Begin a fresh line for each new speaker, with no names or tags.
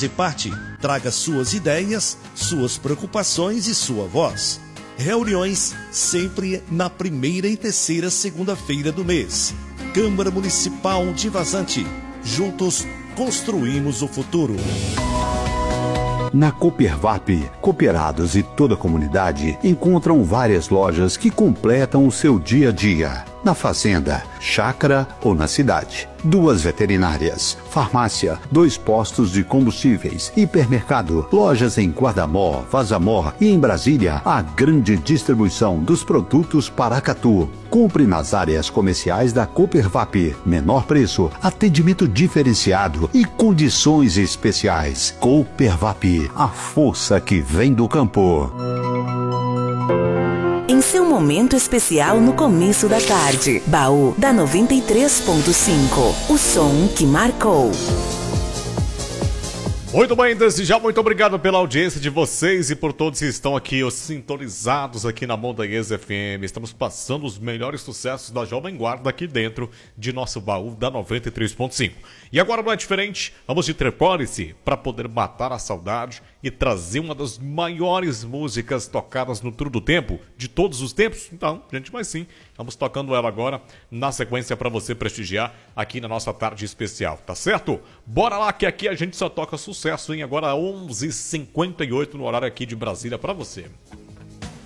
fazer parte. Traga suas ideias, suas preocupações e sua voz. Reuniões sempre na primeira e terceira segunda-feira do mês. Câmara Municipal de Vazante. Juntos construímos o futuro.
Na Coopervap, cooperados e toda a comunidade encontram várias lojas que completam o seu dia a dia. Na fazenda, chácara ou na cidade. 2 veterinárias, farmácia, 2 postos de combustíveis, hipermercado, lojas em Guardamó, Vazamor e em Brasília, a grande distribuição dos produtos Paracatu. Compre nas áreas comerciais da Coopervap. Menor preço, atendimento diferenciado e condições especiais. Coopervap, a força que vem do campo.
Em seu momento especial no começo da tarde, Baú da 93.5, o som que marcou.
Muito bem, desde já, muito obrigado pela audiência de vocês e por todos que estão aqui sintonizados aqui na Montanhesa FM. Estamos passando os melhores sucessos da Jovem Guarda aqui dentro de nosso Baú da 93.5. E agora não é diferente, vamos de Trepore-se para poder matar a saudade e trazer uma das maiores músicas tocadas no Tour do Tempo, de todos os tempos. Então, gente, mas sim, vamos tocando ela agora na sequência para você prestigiar aqui na nossa tarde especial, tá certo? Bora lá que aqui a gente só toca sucesso, hein? Agora 11h58 no horário aqui de Brasília para você.